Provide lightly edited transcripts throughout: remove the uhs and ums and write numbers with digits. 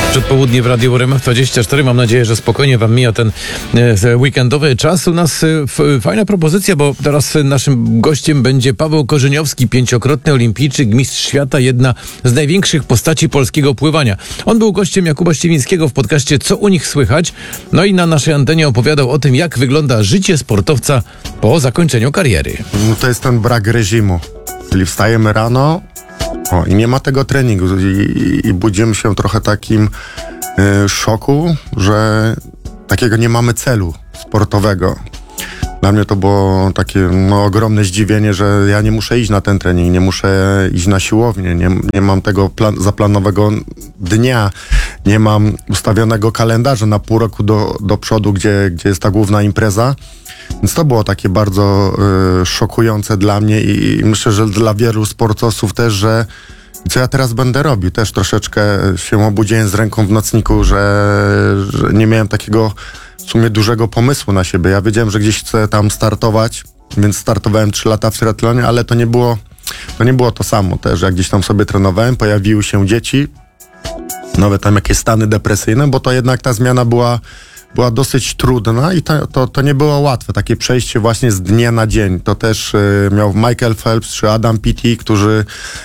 Przedpołudnie w Radiu RMF24. Mam nadzieję, że spokojnie wam mija ten weekendowy czas. U nas fajna propozycja, bo teraz naszym gościem będzie Paweł Korzeniowski, 5-krotny olimpijczyk, mistrz świata, jedna z największych postaci polskiego pływania. On był gościem Jakuba Ściewińskiego w podcaście Co u nich słychać? No i na naszej antenie opowiadał o tym, jak wygląda życie sportowca po zakończeniu kariery. No to jest ten brak reżimu. Czyli wstajemy rano i nie ma tego treningu i budzimy się trochę takim szoku, że takiego nie mamy celu sportowego. Dla mnie to było takie ogromne zdziwienie, że ja nie muszę iść na ten trening, nie muszę iść na siłownię, nie mam tego zaplanowanego dnia, nie mam ustawionego kalendarza na pół roku do przodu, gdzie jest ta główna impreza. Więc to było takie bardzo szokujące dla mnie i myślę, że dla wielu sportowców też, że co ja teraz będę robił. Też troszeczkę się obudziłem z ręką w nocniku, że nie miałem takiego w sumie dużego pomysłu na siebie. Ja wiedziałem, że gdzieś chcę tam startować, więc startowałem 3 lata w triatlonie, ale to nie było to samo też. Jak gdzieś tam sobie trenowałem, pojawiły się dzieci, nawet tam jakieś stany depresyjne, bo to jednak ta zmiana była dosyć trudna i to nie było łatwe, takie przejście właśnie z dnia na dzień. To też miał Michael Phelps czy Adam Peaty, którzy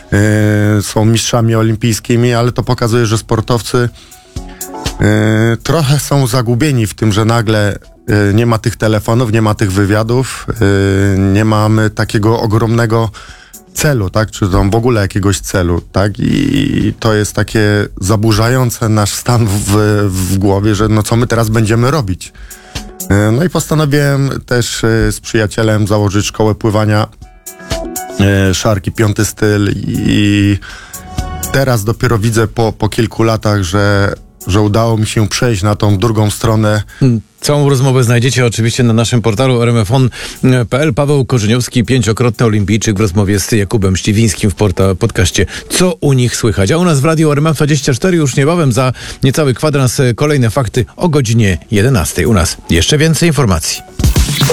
są mistrzami olimpijskimi, ale to pokazuje, że sportowcy trochę są zagubieni w tym, że nagle nie ma tych telefonów, nie ma tych wywiadów, nie mamy takiego ogromnego celu, tak? Czy tam w ogóle jakiegoś celu, tak? I to jest takie zaburzające nasz stan w głowie, że co my teraz będziemy robić. No i postanowiłem też z przyjacielem założyć szkołę pływania szarki, 5 styl i teraz dopiero widzę po kilku latach, że udało mi się przejść na tą drugą stronę. Całą rozmowę znajdziecie oczywiście na naszym portalu rmfon.pl. Paweł Korzeniowski, 5-krotny olimpijczyk w rozmowie z Jakubem Ściewińskim w podcaście Co u nich słychać? A u nas w Radiu RMF24 już niebawem za niecały kwadrans kolejne fakty o godzinie 11. U nas jeszcze więcej informacji.